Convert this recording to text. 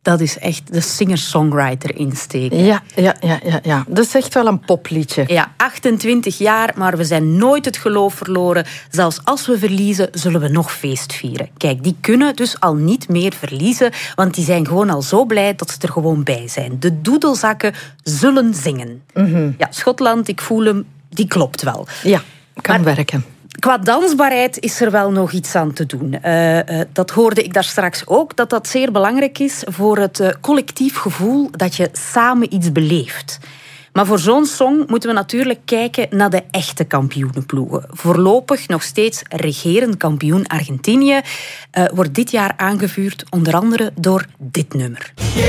Dat is echt de singer-songwriter insteek. Ja. Dat is echt wel een popliedje. Ja, 28 jaar, maar we zijn nooit het geloof verloren. Zelfs als we verliezen, zullen we nog feest vieren. Kijk, die kunnen dus al niet meer verliezen, want die zijn gewoon al zo blij dat ze er gewoon bij zijn. De doedelzakken zullen zingen. Ja, Schotland, ik voel hem, die klopt wel. Ja, kan werken. Qua dansbaarheid is er wel nog iets aan te doen. Dat hoorde ik daar straks ook, dat zeer belangrijk is voor het collectief gevoel dat je samen iets beleeft. Maar voor zo'n song moeten we natuurlijk kijken naar de echte kampioenenploegen. Voorlopig nog steeds regerend kampioen Argentinië wordt dit jaar aangevuurd onder andere door dit nummer.